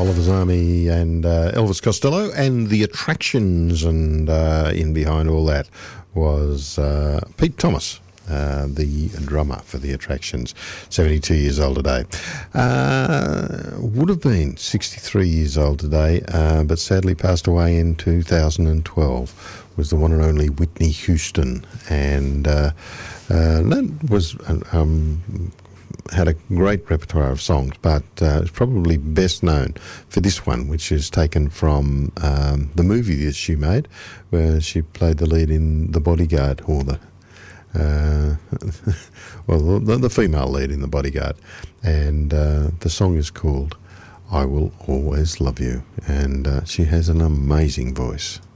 Oliver's Army and Elvis Costello and The Attractions, and in behind all that was Pete Thomas, the drummer for The Attractions, 72 years old today. Would have been 63 years old today, but sadly passed away in 2012, was the one and only Whitney Houston, and that was... had a great repertoire of songs, but is probably best known for this one, which is taken from the movie that she made, where she played the lead in The Bodyguard, or the female lead in The Bodyguard, and the song is called I Will Always Love You, and she has an amazing voice.